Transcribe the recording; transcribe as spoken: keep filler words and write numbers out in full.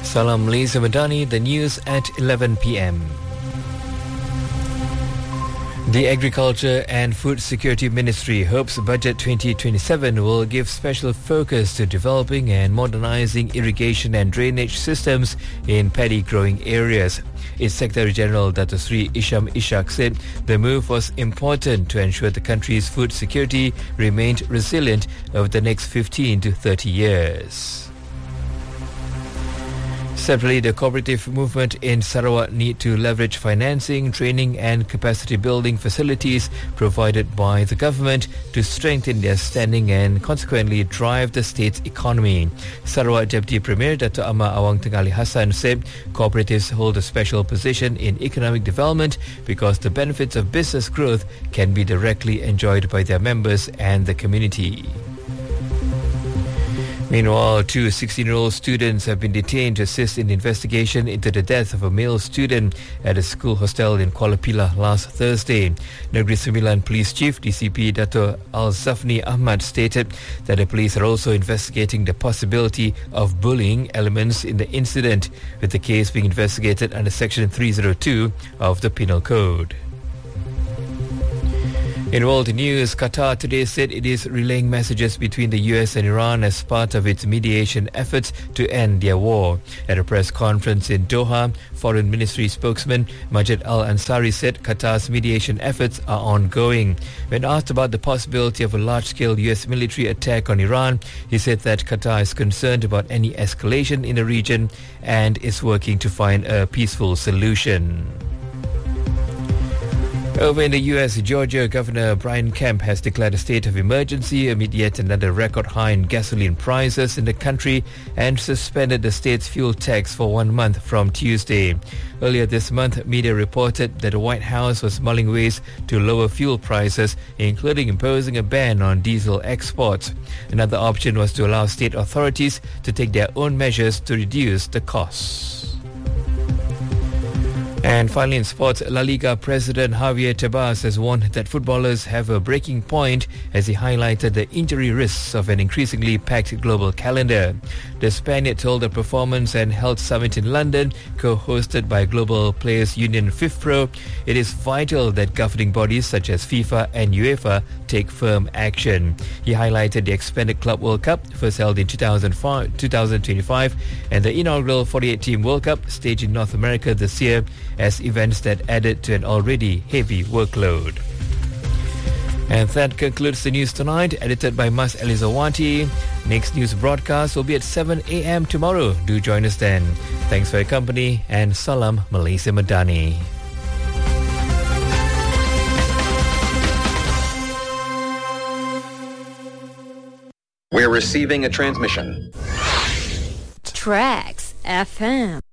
Salam Malaysia Madani, the news at eleven p m. The Agriculture and Food Security Ministry hopes Budget twenty twenty-seven will give special focus to developing and modernising irrigation and drainage systems in paddy growing areas. Its Secretary General Dato Sri Isham Ishak said the move was important to ensure the country's food security remained resilient over the next fifteen to thirty years. Separately, the cooperative movement in Sarawak need to leverage financing, training and capacity building facilities provided by the government to strengthen their standing and consequently drive the state's economy. Sarawak Deputy Premier Dato Amar Awang Teng Ali Hassan said cooperatives hold a special position in economic development because the benefits of business growth can be directly enjoyed by their members and the community. Meanwhile, two sixteen-year-old students have been detained to assist in the investigation into the death of a male student at a school hostel in Kuala Pilah last Thursday. Negeri Sembilan Police Chief D C P Dato Al-Zafni Ahmad stated that the police are also investigating the possibility of bullying elements in the incident, with the case being investigated under Section three oh two of the Penal Code. In world news, Qatar today said it is relaying messages between the U S and Iran as part of its mediation efforts to end their war. At a press conference in Doha, Foreign Ministry spokesman Majid Al-Ansari said Qatar's mediation efforts are ongoing. When asked about the possibility of a large-scale U S military attack on Iran, he said that Qatar is concerned about any escalation in the region and is working to find a peaceful solution. Over in the U S, Georgia Governor Brian Kemp has declared a state of emergency amid yet another record high in gasoline prices in the country and suspended the state's fuel tax for one month from Tuesday. Earlier this month, media reported that the White House was mulling ways to lower fuel prices, including imposing a ban on diesel exports. Another option was to allow state authorities to take their own measures to reduce the costs. And finally in sports, La Liga President Javier Tebas has warned that footballers have a breaking point as he highlighted the injury risks of an increasingly packed global calendar. The Spaniard told the Performance and Health Summit in London, co-hosted by Global Players Union FIFPro, it is vital that governing bodies such as FIFA and UEFA take firm action. He highlighted the expanded Club World Cup, first held in two thousand twenty-five, and the inaugural forty-eight team World Cup staged in North America this year as events that added to an already heavy workload. And that concludes the news tonight, edited by Mas Elizawati. Next news broadcast will be at seven a m tomorrow. Do join us then. Thanks for your company and Salam Malaysia Madani. We're receiving a transmission. Tracks F M.